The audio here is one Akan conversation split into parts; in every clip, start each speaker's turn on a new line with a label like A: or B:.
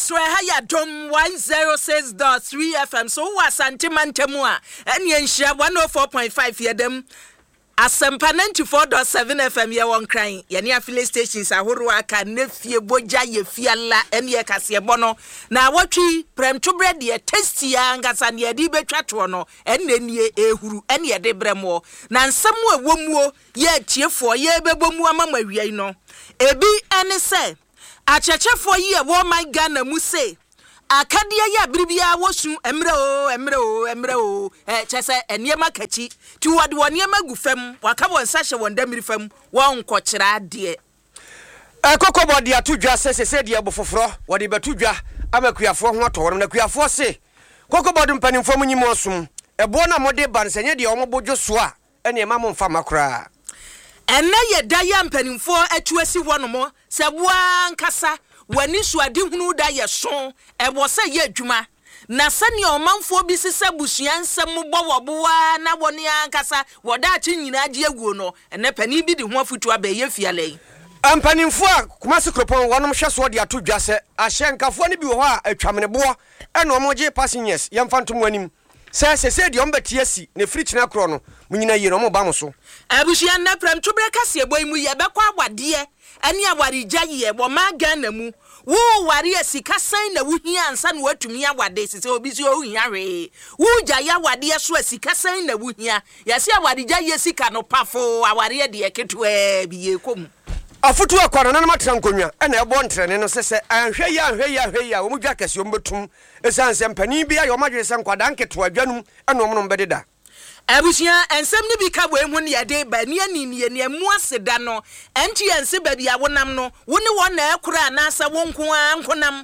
A: so ha dom 106.3 FM so wasante mantemu a ene enhia 104.5 yedem Asempa 94.7 FM ye won kran ye ne affiliate stations ahoro aka nefie boja ye fiala ene ye kase bono na watwi premtwo bread ye tasty angasa ne de betwato no ene nie ehuru ene ye de bremo na nsemu awomuo ye tiefo ye bebomu amamawiai no ebi ene se achechefo ye wo my Ghana mu se akadia ya bribia wosu emre o chese eniema kachi ti wode woniema gufam waka wonsa hye wonda mirifam won kokyera de
B: kokobode atodwa sese de abofoforo wode betodwa amakuafo ho atoro na kuafo se kokobode mpanimfo munyim osum ebo na mode bansenye de omobodwo so a ene ma mo mfa makra
A: enne ye da ya mpanimfo atuasi honomo se boa nkasa wani suade hunu da ye so ebo se ye adwuma na sani omanfo bi sisa busuansam bowoboa na woni ankasa woda achi nyina age aguo no ene pani bi de ho afutu abaye fiale
B: ampanimfo a Kumasi Kropon wonom hweso de atodwa se ahyenkafo ne bi wo a atwamenebo ene omoje passengers yemfantom anim se de ombetie asi ne firi kina kro no munyina yi no mo ba mo so
A: abusua na premtwo breka se boy mu ye bekwa awade ene awarija ye bo ma Ghana mu wo wari asika san na wuhia ansa na watumi awade sese obi si ohia hwe wo gya ya wade so asika san na wuhia yase awarija ye sika no pafo aware de eketwa biye kom
B: afutu akwara na matran konwa ena ebo ntrene no sese anhwe ya wo mudwa kase ombetum esanse mpani bia yo madwe se nkwada nketo adwanum ena omno mbededa
A: abusia ensem ni bi ka bo emu ne yade ba ne ani mu aseda no enti ense ba bia wonam no woni wona ekura na asa wonko ankonam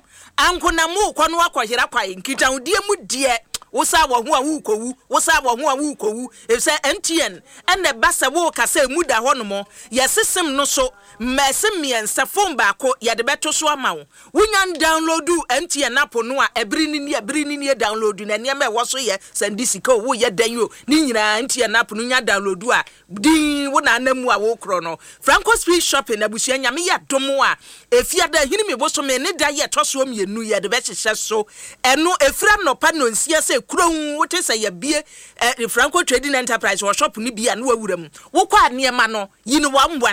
A: ukọ no akohira kwae nkita udie mu die wosa wo ho a wukowu wosa wo ho a wukowu efse MTN ene basa wo kasa mu da honomo yesesem no so mesemien safon ba ko yade beto so amawo wunyan downloadu MTN app no a ebri ni download na ne ma wo so ye sandi sika wo ye dan yo ni nyina MTN app no nya downloadu a din wo na anamu a wo kro no Franco Street Shopping abusia nyame ya domo a efiada hini me bo so me ne da ye toso mienu ye de be hyehyɛ so eno efra no pa no nsia se kuron wote se ye bie Franco Trading Enterprise wo shop ni bia na wawuram wo kwa ne ma no yin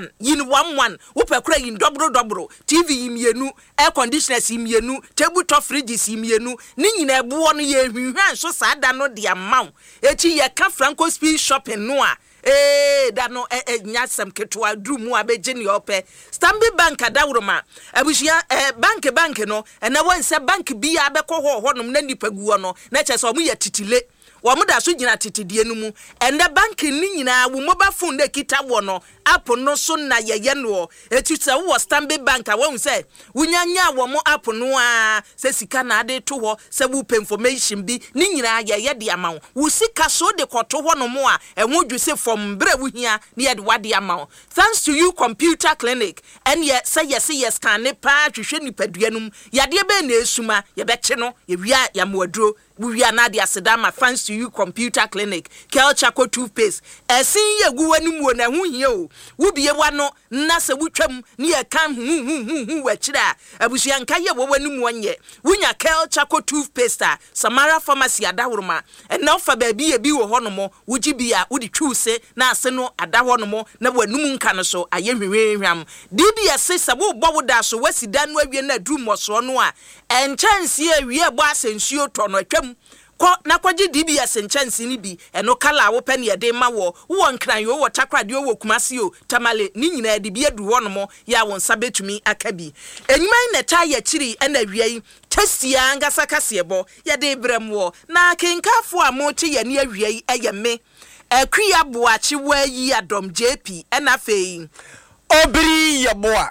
A: 11 wo pekura yin dobro TV imienu air conditioners imienu tabletop fridges imienu ni nyina ebo no ye hwehwan so saada no de amaw echi ye ka Franco Street Shopping no a da no nyasem ketwa drumu abeje ne ope Stanbic Bank adawroma abusia bank no na wonse bank bia abekọ honom na nipaguo no na chese omu ya titile wo da so gina titidie no mu ende bank ni nyina wo mobile phone de kita wo no app no so na yeye no etuse wo Stanbic Bank a wo se wunyanya wo mo app no a se sika na ade to ho se wo pay information bi ni nyina yeye de amawo wo sika so de koto ho no mo a enwo dwuse from bre wo hia na ye de wade amawo thanks to you computer clinic and ye say yes can ne pa hwehwe nipaduanum yade be na esuma ye beche no ye wia ya moaduro we are not the Asadama fans to you computer clinic Kel Chaco toothpaste esin ye gu wanimu na hu hie o wo bie wano na se wutwam ne ye kan hu wachira abusia nka ye wo wanimu onye wunya Kel Chaco toothpaste Samara pharmacy adawroma na ofa ba bi ye bi wo honomo wuji bia wudi twuse na ase no adahonomo na wanum nka no so aye hwehwam DBS se wo bowo da so wasida no awie na drum so no a enchansi awie bo asensuo to no atwam ko na kwaji DBS enchansi ni bi eno kala wo pe ne de ma wo nkran yo wo takrade wo Kumasi o tamale ni nyina de bi adu wonomo ya won sabetumi akabi enyuman na ta ya chiri na awie testia angasa kasebo ya de bremwo na kenkafo a mo te ya ne awie eye me akua boachi wa yi adom JP na fei
B: obiri ya boa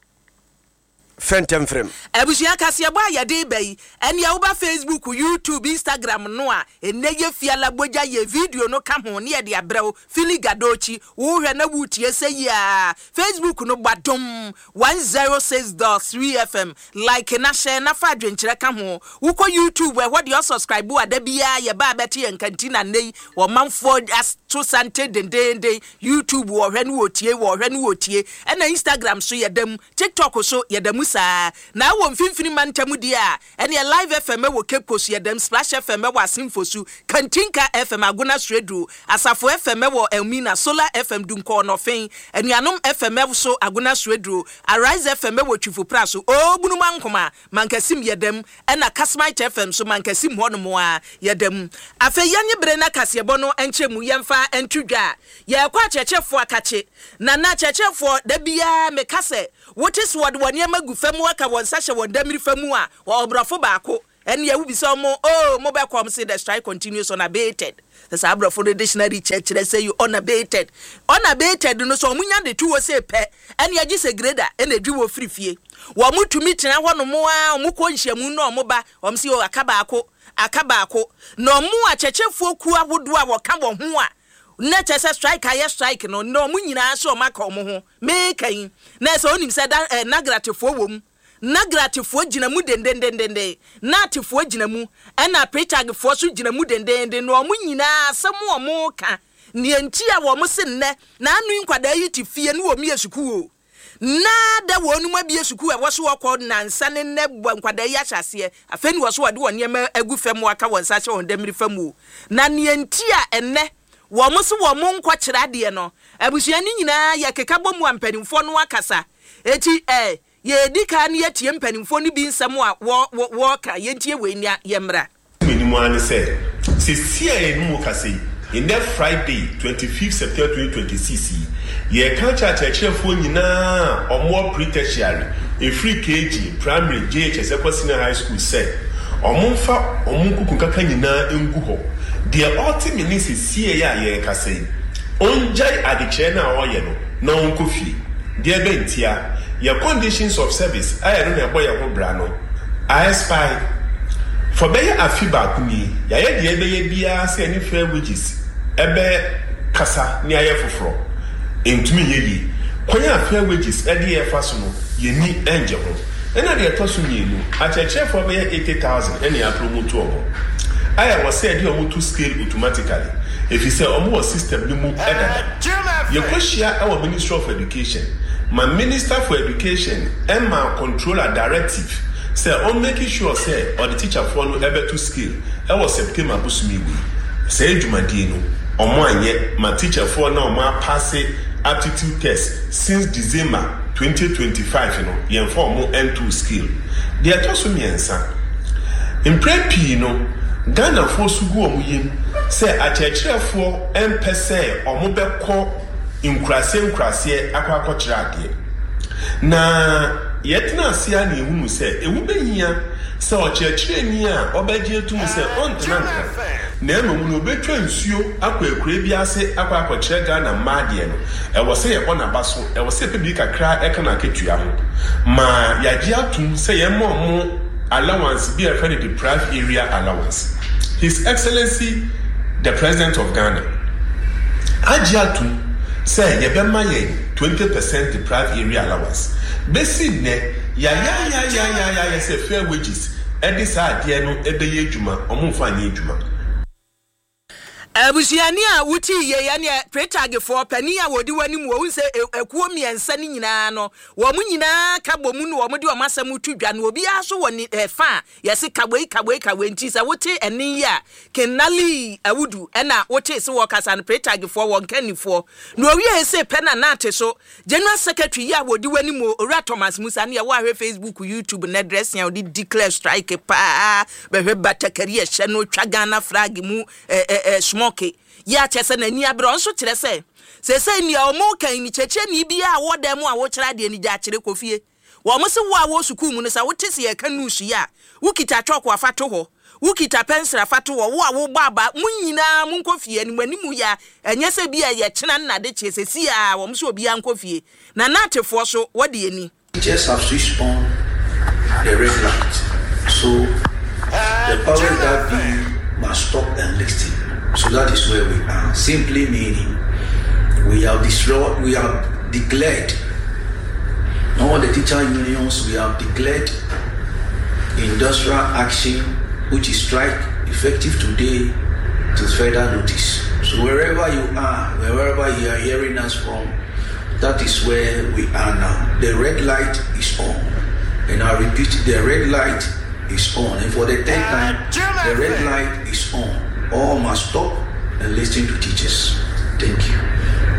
B: Fentem frem
A: abusia kase bo ayade bai ene ya uba Facebook YouTube Instagram no a eneye fiala boja ye video no ka ho ne ye de abrɛw fili gadochi wo hwɛ na wutie sɛ ya Facebook no badom 106.3 FM like na share na fa adwenkyerɛ ka ho wo ko YouTube where do you subscribe wo ada bia ye ba beti ye nkantina nei wo manfo as to sante dendende YouTube wo hwɛ no wotie ena Instagram so ye dem TikTok so ye dem sa na wo mfimfini mantamu dia ene live FM wo Cape Coast yedem Splash FM wo Asimfosu Kantinka FM Aguna Stredu Asafo FM wo Elmina Solar FM Dunko no fen enuanom FM so Aguna Stredu Arise FM wo Twifu Praso o bunu mankoma mankasim yedem ena Kasmite FM so mankasim hono mo a yedem afa yanye bre na kasebo no enchemu yemfa entudwa ye kwa chechefo akache na chechefo da bia mekase wotis wode wone magufam aka wonsa hye wondamiri famu a obrofo baako ene ya wubisa mo mo be come say the strike continues unabated the sabrofo the dictionary church say you unabated no so munya de tuwo say pe ene ya gise grader ene dwiwo frifie wo mutumi tena hono mo a omukọ nhyamu no omoba omsi o akabaako no mu a chechefo ku ahodo a wo ka wo ho a na chese strike no mu nyina so maka omo ho mekan na so onim se da nagratefo wom nagratefo gina mu dendendendende na tefo gina mu na pretagfo so gina mu dendenden no mu nyina asem omo ka ne entia wo mo se nne na anu nkwada yi tifie no wo mi esuku na da wonu ma bi esuku e wo so wokọ na nsa ne nne nkwada yi ahyase afeni wo so wode wone ma agu fam aka wonsa che wondamiri famu na ne entia enne wo mo so wo mo nkwa kira de no abusuani nyina ya keka bomu ampanimfo no akasa eti ye dika ne yetie mpanimfo no bi nsam a wo ka yentie wenia yemra
C: minimu ani se sisia enu kase in that Friday 25th September 2026 ye ka chachachefo nyina omo pre-tertiary a free KG primary JHS Senior High School said omumfa omunkuku kaka nyina engu ho the ultimate is sie ya ye kase onjai adiche na oye no na onkofie the bentia your conditions of service aye no na boy ho bra no I spy for be afiba kuni ya ye de be bia se any fair wages ebe kasa ni aye foforo entumi yeyi kwanya fair wages e de fa so no ye ni enje ho ena de to so ni enu acheche for be 80,000 ene ya promote obo aya was said you want to scale automatically if you say omo system ni mu edada ye kwashia our Ministry of Education my Minister for Education and my controller directive say on making sure say or the teacher for no able to scale e was September busumiwi say dwumadi no omo anye my teacher for now ma pass aptitude test since December 2025 yen for mo N2 skill the atoso miensa in prepi Ghana for sugu omuyem say achechirefo empese omobekọ nkrase akwa ade na yetna asia na ehunu say ewubehia say ochechireni a obeje etum say ontenanka na ememu no betwa nsuo akwa ekure bi ase akwa chire Ghana maade no ewo say ye bona baso ewo say pebi kakra ekana ketua ho ma yaji atum say ye mo allowance be a very deprived area allowance. His Excellency the President of Ghana Ajiatu say yebema ye 20% deprived area allowance besi ne ya say fair wages edisa ade no ebeye adwuma omumfa anye adwuma
A: abusiani a wuti ye ya ne pretagefo pani a wodi wani mu wo se ekuo miensa ni nyina no wo mu nyina ka bomu no wo mu de omasam tudwa no obi aso woni fa yesi kabwe nti sa wote eni ya kenali awudu ena wote se wo kasa no pretagefo wo nkanifo no wi se pena na ate so General Secretary ya wodi wani mu Ora Thomas Musa ne ya wo ahwe Facebook YouTube na dress ya wodi declare strike pa behwe batakari hye no twa Ghana flag mu okay ya chese na ni abro nso kire se ni omo kan ni cheche ni bia a wo dem a wo kira de ni ja kire kofie wo mo se wo a wo suku mu no sa wo tese ye kan nusu ya wo kita choko afato ho wo kita pencil afato ho wo a wo baba munyina mu nkofie ni manimu ya enye se bia ye kina na de chese si a wo mo se obi an kofie na natefo so wo de ani
D: just have switched on the red light so the power that be must stop and listen. So that is where we are. Simply meaning, we have declared, all the teacher unions, we have declared industrial action, which is strike, effective today to further notice. So wherever you are hearing us from, that is where we are now. The red light is on. And I repeat, the red light is on. And for the 10th time, the red light is on. All must stop and listen to teachers. Thank you.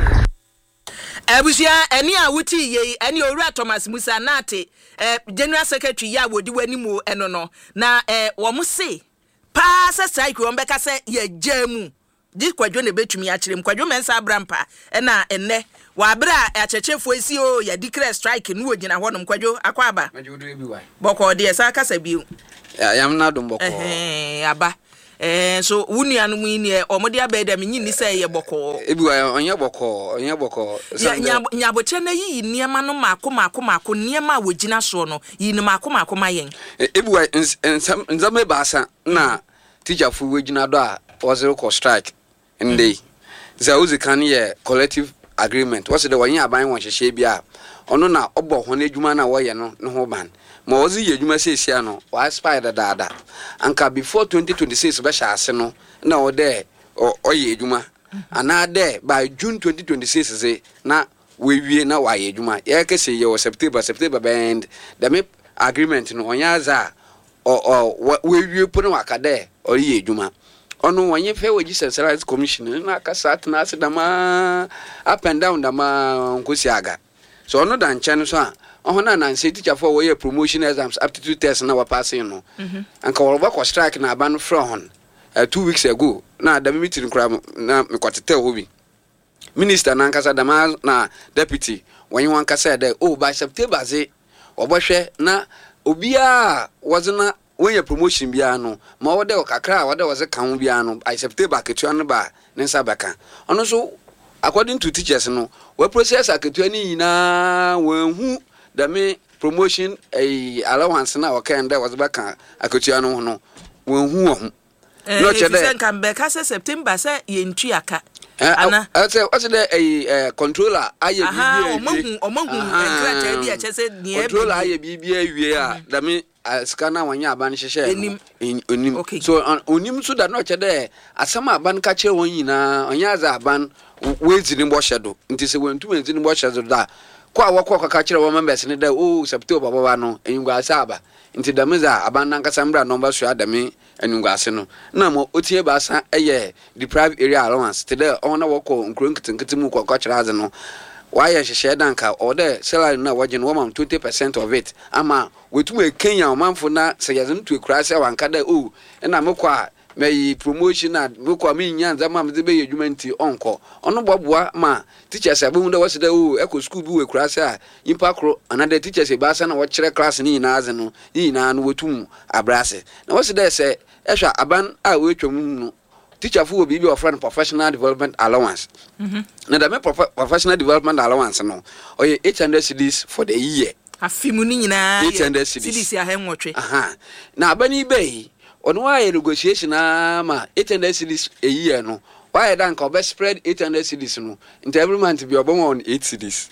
A: Abusia eni a wuti ye eni owura Thomas Musa Nate General Secretary ya wodi wanimu eno no na wo mo se pa se strike wo mbeka se ye jamu di kwadwo ne betumi a kirem kwadwo mensa abrampa na enne wa bra achechefo esi o ya declare strike nu ogina honom kwadwo akwaba boko de esa kasa biu
E: yam na dum boko
A: aba so wunu anu ni omode abeda menyi ni say ye boko
E: ebiwa onye boko
A: nyaboche na yi niema no mako niema wogina so no yi ni mako mayen
E: ebiwa nzame baasa na teacher fu wogina do a wazero ko strike ndey za uzi kan ye collective agreement wase de wanya aban won hyehye bia ono na obo ho na adwuma na wo ye no ho ban ma ozi ye adwuma sesia no wa spider dada anka before 2026 be sha ase no na o de oye adwuma ana de by June 2026 say na we wie na wa ye adwuma ye kese ye o September bend the agreement no onya za we wie pono wakade o ye adwuma ono wanye fe we Jesus Rights Commission na kasat na asidama up and down dama nkosi aga so ono dan chen so a ohona na nse teacher for we promotion exams aptitude test na wa passing no anka wo ba strike na aban from 2 weeks ago na da meeting kra na mekotete hobi minister na nkasa dama na deputy wanye wan kasa da by September ze obahwe na obia wazena when your promotion biano, ma wode o kakra wode was a kan biano, I September ketuan ba nensa baka. Ono so according to teachers no, we process aketuani na when who da me promotion allowance na o kan da was baka aketuan no when who no chede
A: kan beka se September say ye ntu aka
E: ana say what's the controller aye bibia
A: omahu enkrata bia chese nie
E: controller aye bibia wie a da me skana wanya aban hyehye onim so onim so da no chede asama aban ka kire won yina onya za aban wezini bo hyedo nti se wentu wezini bo hyedo da kwa awakọ ka kire won members ne da September baba no enyugwa asaba nti da meza aban nan kasa mbra number so adame enyugwa ase no na mo otie ba asa eye deprived area allowance today ona woko nkro nkitinkiti mu kwa kire aze no why hyehye danka or the salary na wagin woman 20% of it ama wetu Kenya omanfo na sayazim to krase wanka da na mekwa me promotion na mekwa me nyanza ma me be yedwumanti onko ono boboa ma teachers abun da wase da eko school bi we krase a impa kro another teachers e ba sa na wo kire class ni na aze no ni na no wetum abrase na wase da se ehwa aban a wetwam no teacher fu obi bi offer professional development allowance na da me professional development allowance no oye 800 cedis for the year
A: afimu ni nyina
E: 800 cedis
A: ahenwotwe
E: na abani bei ono wa negotiation ma 800 cedis a year no why dan ka obe spread 800 cedis no into every month bi obon on 8 cedis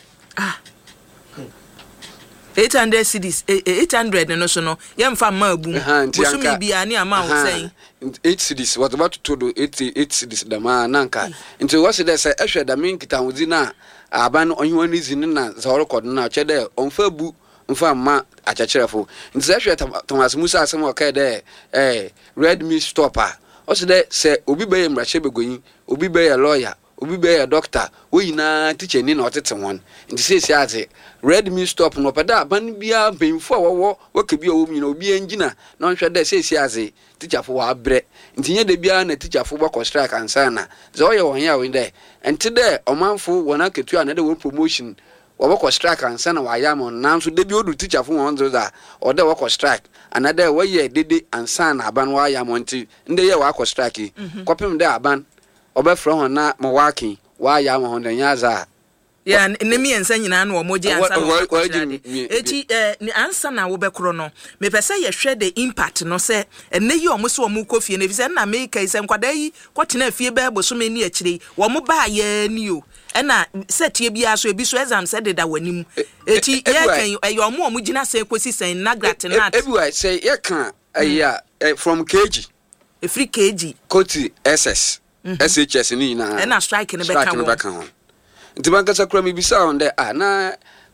A: 800 cedis 800 no so no yemfa ma abu bosumi bia ni ama wo sei
E: 8 cedis what about to do 8 cedis da ma nanka into what say say ehwe da min kita wudi na aban onhwani zin na za record na chede onfa bu mfa ma achachirefo into ehwe Thomas Musa asem o kai de red me stopper o say obi be yemrache begoyin obi be lawyer obi be a doctor we na teacher ni na otete won nti say ate red me stop no peda ban bia benfo wo ke bia wo mi na obi engina na nhwe da say ate teacher fo wa bre nti nye de bia na teacher fo ba strike ansa na zo ye won ya we de nti de omanfo wona ketu na de wo promotion wo ba strike ansa na wa ya mo na so de bia odu teacher fo won zo da o de wo strike another we ye dede ansa na aban wa ya mo nti nde ye wa strike kopim de aban obefro ho na mo waki wa ya mo ho nyaza
A: ya nemi ensa nyina na omoji ansa na eti ni ansa na wo bekro no me pese ye hwe the impact no se enne yi omo so omo kofie na bise na me kai se nkwada yi kwotena afie ba boso me ni akire wo mo ba ya ni o ena setie bia so ebi so exam se deda wanim eti ye kan eyo omo gina se kosi sen nagrat na
E: everywhere say ye kan from kg
A: free kg
E: koti ss SHS ni na
A: na strike ne beka won
E: nti banka sakura mi bisa on de na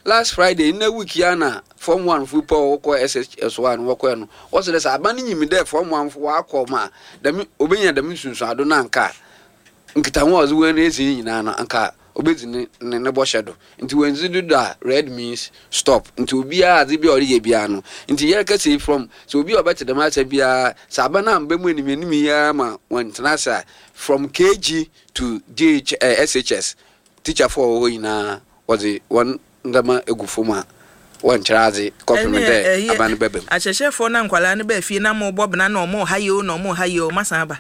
E: last Friday in a week yana from one football or SHS1 walk on. What's this? I banning me there from one for walk or ma. The obeying the mission, so I don't know. Nkita was when is in anka obedi ne bo shadow nti when you do that red means stop nti obi a ze bi ori bia no nti here ka say from so obi obeti the matter bia sabana mbemu anim ya ma when transfer from KG to SHS teacher for ina was it one ndama egufuma one charazi compliment there aban bebem
A: a cheshe for na nkwala ne ba fie na mo bobna na mo hayo na mo hayo masaba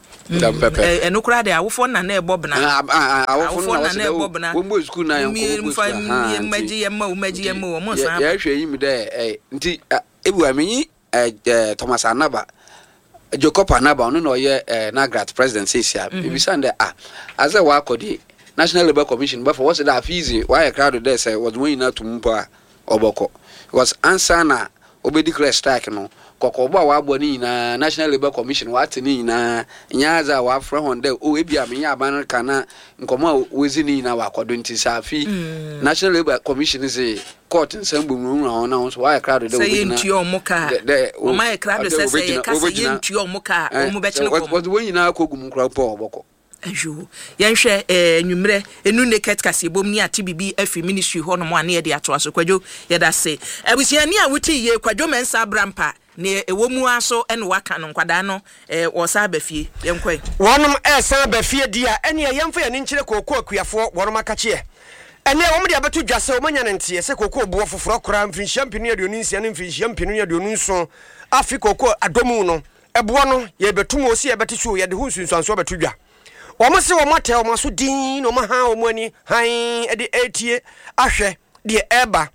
A: eno kura de awofo na na ebobna awofo na na ebobna
E: wo mo school na yanko
A: maji yemma mo san
E: ya hwe yi mi de nti ebu amenyi Thomas Anaba Jacob Anaba no no ye Nagrat president says ya bi sande as a wa akodi National Labour Commission but for what's that easy why a crowd there say was when na tumpa oboko was answer na obedi clear strike no kokobo wa abo ni na National Labour Commission what ni na nyaza wa fra honde o ebia me ya ban kana nkomo wezi ni na wa kodo nti safi National Labour Commission say court nsambum no na so why crowd there
A: say ntio muka o my crowd say ka say ntio muka o mu be chene ko
E: was when na kogum nkra po oboko
A: ajo yenhwe enwumre enu naked kase bom ni ati bibi afi ministry ho no mo ane ye de ato aso kwadwo ye da se abusiani a wuti ye kwadwo mensa abrampa ne ewo mu aso ene waka no nkwada no wo sa abafie yenkwe
B: wonom sa abafie dia ene yemfa ye nkire kokko akuafo wonom akache ene wo de abeto dwase wo manya ntie se kokko buo foforo kora mfinhia mpinu ya dionunsia ne mfinhia mpinu ya dionunso afi kokko adomu no ebo no ye betum osi ye betechu ye de hu nsunsuanso beto dwa omo se wo mate omo so din no ma ha omo ani han e de etie ahwe de eba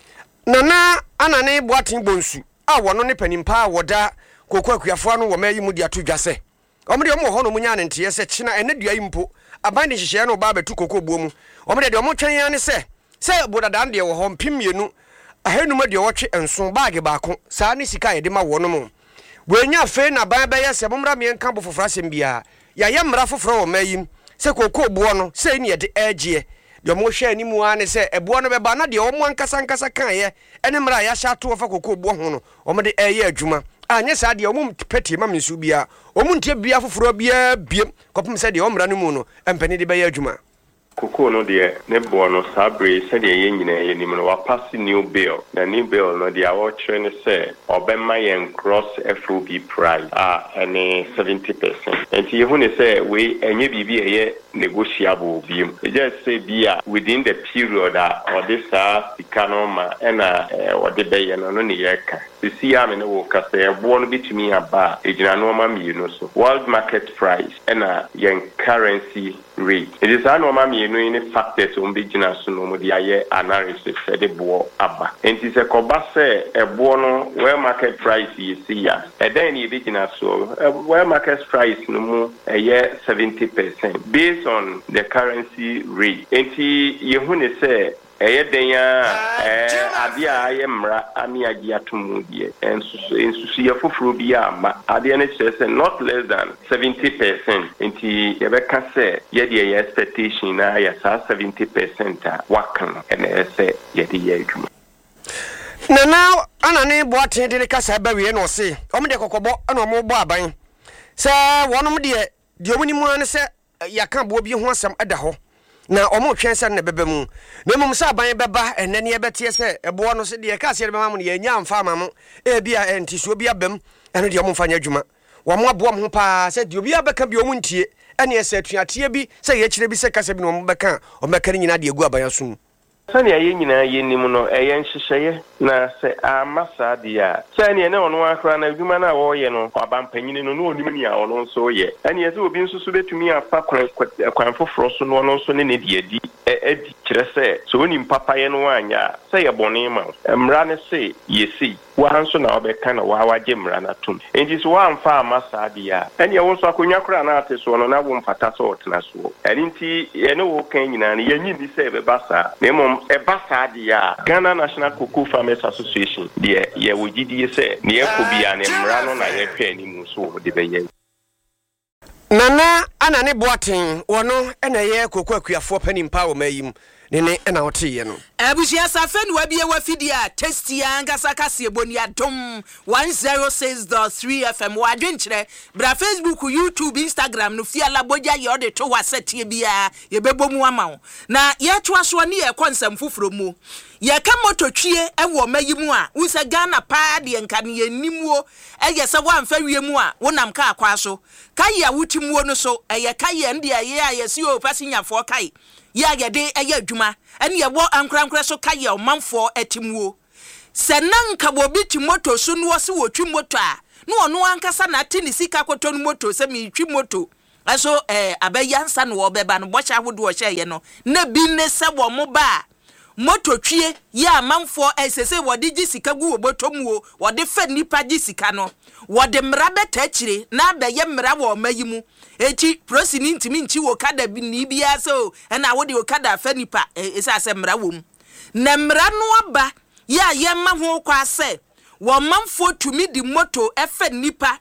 B: nana anane boaten bonsu a wono ne panimpa woda kokko akuafo no wo mayi mu de ato dwase omo de omo ho no munya ne ntie se china ene dua impo aban de hihye no ba betu kokko buo mu omo de omo twen ya ne se bodadan de wo ho mpimienu ahenuma de wotwe enso baage baako saa ne sika ye de ma wono mu wenya fe na ban ba ye se bomra me nka bo fofra sem bia ya yemra foforo wo mayim se kokko buo no se ne de agye de mo hwe ani mu ane se ebuo no beba na de omo ankasa kan ye ene mra ya sha to fa kokko buo ho no omo de eye adwuma anye sa de omo peti ma mensu bia omo ntie bia foforo bia biem kopum se de omra no mu no empani de be ye adwuma
C: Koko no de ne bo no sabre se de ye nyina ye nim no wa pass new bill na new bill no de awo kire ne se obema yen cross FOB price any 70%. Enti ye hu ne se we enye bibi eye negotiable biem. E just say bia within the period or this economy na or the be no ne ye ka. See am ne wo ka se bo no bitumi aba ejina no ma mi no so. World market price na yen currency rate. It is normal me no any factors on bigina so no mo dia ye analysis e de bo aba. Enti se ko ba se e bo no where market price you see ya. E den e bigina so where market price no mo e ye 70% based on the currency rate. Enti ye hu ne se Edenya adia ayemra ami agia tumudie ensusu ye foforo bia ma adia ne chese not less than 70%. Enti ye beka se ye de ye expectation na ya 70% wakan ene se ye de ye adwuma
B: nana anane boaten de kasa ba wie no se omo de kokobo na omo bo aban se wonom de omuni mu ane se yaka bo bi ho asam eda ho na omo twense na bebe mu na mum sa ban beba enene ye betie se ebo no se de ka se bema mu ye nya amfa amam e bia entiso bia bem eno de omo mfanya adwuma wo mo abo ho pa se de obi abeka bi omo ntie ene ese tuatie bi se ye kire bi se kasa bi no omo beka o meka ni nyina de egu aban aso
C: Sani aye nyina ye nimu no eye nhyehyeye na se amasa dia sani ene ono akra na adwuma na wo ye no abampanyini no no onim ni a ono nso ye ene ye se obi nso so betumi afa kwan foforo so no ono nso ne ne de adi edi kire se so onim papa ye no anya se ye bone ma mra ne se ye si wa nso na obeka na wa waje mra na tum enti so wa amfa amasa dia ene ye wo nso akonya kra na ate so no na wo mfata so otena so ene nti ene wo kan nyina ne ye nyi se be basa na Ebasa dia Ghana National Cocoa Farmers Association dia ye wogidi se ne ekobia ne mra no na ye hwe ni mu so de beye nana
B: anane boaten wono ena ye kokko akuafo panimpa wo mayim ne ɛna wote no
A: abusia safe no wabie wafidi a testia angasa kase boni adom 106.3 FM wadwenkyerɛ bra Facebook YouTube Instagram no fia laboja ye ode to wasetie bia ye bebomu ama wo na ye toa so ne ye konsem foforo mu ye ka mototwie ewo mayimu a unse Ghana pa de nka ne yenimuo eye se wamfa wiemu a wonam ka akwa so kai a wutimuo no so eye kai nde ye a ye si o pasinyafo kai ya yede eye adwuma ene ye wo ankrankra so kaye omanfo atimuo se nanka bobi ti moto so no se wotwi moto a no ono ankasa na ati ni sika koto no moto se mi twi moto aso abayansa no obeba no bocha hodo hye ye no na bi ne se wo mo ba moto twie ya amanfo esese wode gi sika gu obotomuo wode fa nipa gi sika no wode mrabe tachire na abaye mra wo mayimu eti prosini ntimi nchi wo kada bi ni bia so na wode wo kada fa nipa esa se mra wo mu na mra no aba ya ye ma ho kwa se wo manfo tumi di moto efa nipa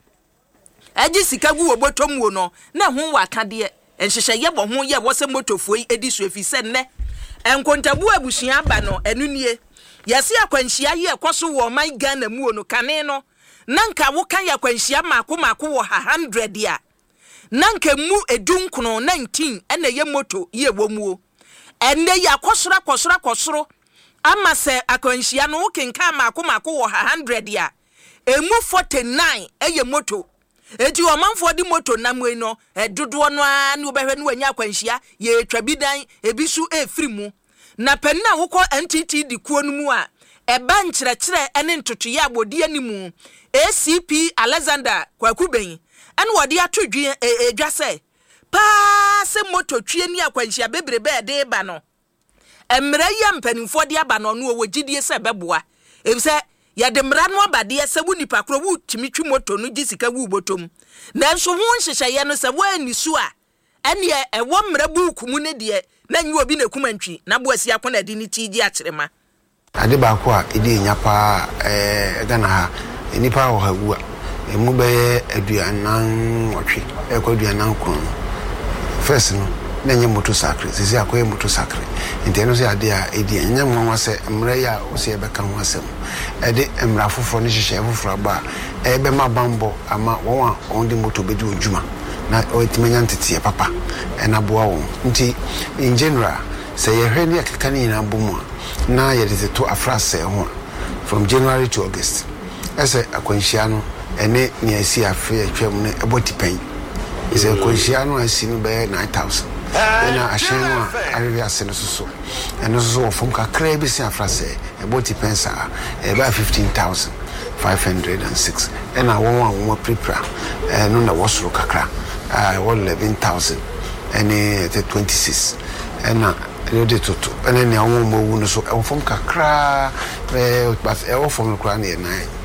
A: agi sika gu obotomuo no na ho waka de enhyehyɛ ye bo ho ye wo se motofuo edi so efi se ne enkontabu abusua aba no enunie yesi akwanhia ye ekoso wo man Ghana mu no kane no nanka wo kan yakwanhia mako wo 100 ya nanka mu edunkono 19 ena ye moto ye wo mu enne ya kosoro ama se akwanhia no kenka mako wo 100 ya emu 49 eye moto eti omanfo di moto namwe no dodo no ani obehwe no anya akwanhia ye etwa bidan ebisu efiri mu na penna wokọ NTT di kuo no mu a eba nkyerɛkyerɛ ene ntoto ye abodi animu ACP Alexander Kwakuben ene wode atodwe edwa se pa se moto twie ni akwanhia bebrebe de ba no emre ya mpanimfo de aba no no wogidie se beboa ebise ya de mra no abade se wunipa kro wu timitwi moto no gisika wu botom na nso ho nhyehyɛ no se wa ni su a ene ewo mra buku mu ne de na nyi obi na kumantwi na bo asia kona de ni tigi akyerema
F: ade ba ko a ede nya pa Ghana ha nipa ho hawu a emu be aduanan otwe aduanan kon first no na nye moto sakre sisi akoye moto sakre inteno se ade a ede nya nwa se mra ya o se be kan ho asem ede mra foforo ne hyehyɛ foforo ba ebe ma bambo ama won a on de moto be di odwuma na otimanya ntete papa ena boa wo nti in general say ye hwe ne akeka ne nyina bomu na ye de to afrase ho from January to August ese akwanhia no ene ne asi afi atwam ne eboti pen ese akwanhia no asi no be 9000 ena ahyen no arewa ase no so eno so fom kakra bi si afrase eboti pen sa eba 15506 ena won prepare no na wosoro kakra 11,000 and 26 and the toto and then I won't move so from Kakra but from Ukraine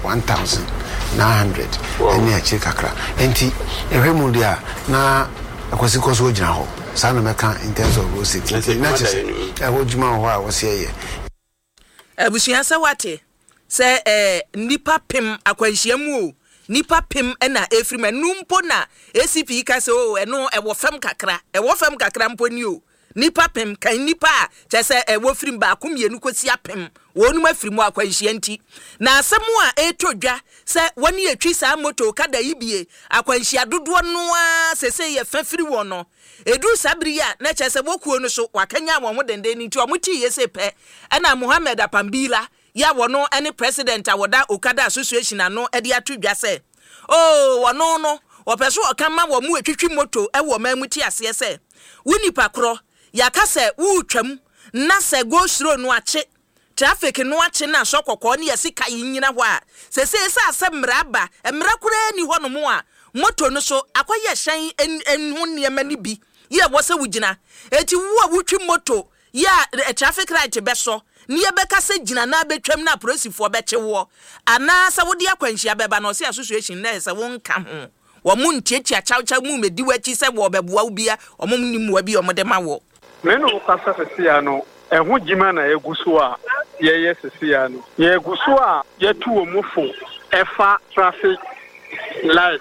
F: 1,900 and near Chikakra and tea a remudia na a consequence of Jinaho San America in terms of city not just I would was here
A: Abusiansa wate say nipa pim akwanhyiamu nipa pim ena efrima numpo na ACP ka se o eno ewo fam kakra mpo ni o nipa pim kan nipa che se ewo frim ba komienu kosi apem wonu mafrimu akwanhia nti na asemu a etodwa se woni etwi sa moto kada yibie akwanhia dodo no a sese ye fafiri wono edu sabri ya na che se bokuo no so wakanya wo modende ni nti omuti yese pe ena Mohammed Apambila ya wono any president awoda Okada association ano e de atodwa se wono no opeso okama wo mu etwitwi moto e wo mamuti ase se wunipa kro yakase wutwam na se go sro no ache traffic no ache na sokoko ne yesika yinyina ho a sese ase mraba emra kura ni ho no mo a moto no so akoye hyan enhu niema ni bi ye wo se wugina eti wo a wutwi moto ya traffic light beso ni ebeka se gina na betwam na prosifo bechewo ana sa wodi akwanhia beba na o se association na se won ka ho wo mu ntiatia chawcha mu medi wachi se wo beboa ubia o mu ni mu abi o mode ma wo
G: meno kasa sesia no ehu jima na eguso a ye sesia no ye eguso a ye tuo mufo efa traffic light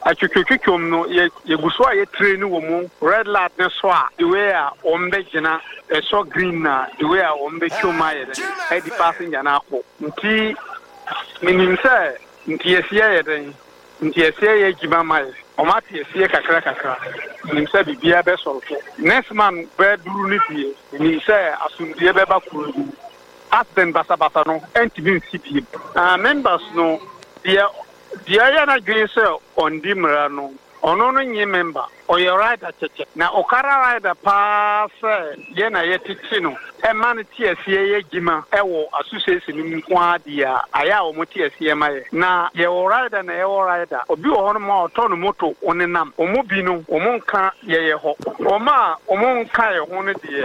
G: atwitwitwom no yegu so a ye train wo mu red light ne so a the way a ombegina so green na the way a ombechoma ye e di passenger na akọ nti minim say nti yesia ye den nti yesia ye giba mai o ma tie yesia kakra minim say bibia be so next man be duru ni pie minim say asundie be ba kuru asden basa no entibin city members no the area na green say on dimra no ono no nyi member o your rider cheche na okara rider pass ye na ye titi no e man tiesie ye gima e wo association mu kwa dia aya o mo tiesie ma ye na ye o rider na ye o rider obi o hono ma oto no moto onenam o mo bi no o mo nka ye ho o ma o mo nka ye ho no de